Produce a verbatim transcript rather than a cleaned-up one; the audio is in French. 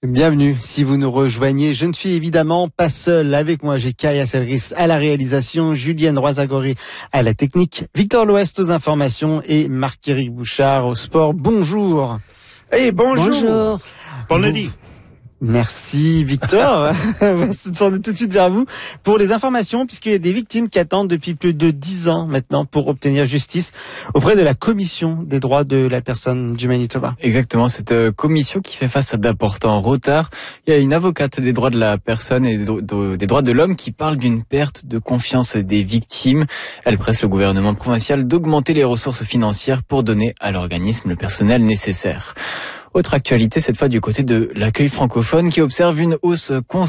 Bienvenue. Si vous nous rejoignez, je ne suis évidemment pas seul. Avec moi, j'ai Kaya Selris à la réalisation, Julienne Roisagori à la technique, Victor L'Ouest aux informations et Marc-Éric Bouchard au sport. Bonjour. Et hey, bonjour. Bonjour. Bon lundi. Merci Victor. On va se tourner tout de suite vers vous pour les informations, puisqu'il y a des victimes qui attendent depuis plus de dix ans maintenant pour obtenir justice auprès de la Commission des droits de la personne du Manitoba. Exactement, cette euh, commission qui fait face à d'importants retards. Il y a une avocate des droits de la personne et des, dro- des droits de l'homme qui parle d'une perte de confiance des victimes. Elle presse le gouvernement provincial d'augmenter les ressources financières pour donner à l'organisme le personnel nécessaire. Autre actualité, cette fois du côté de l'accueil francophone qui observe une hausse constante